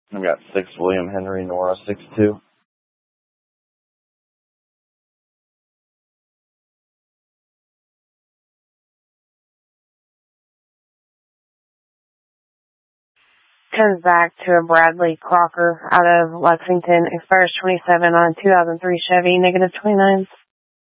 I've got 6 William Henry Nora 6-2. Comes back to a Bradley Crocker out of Lexington. Expires 27 on 2003 Chevy, -29.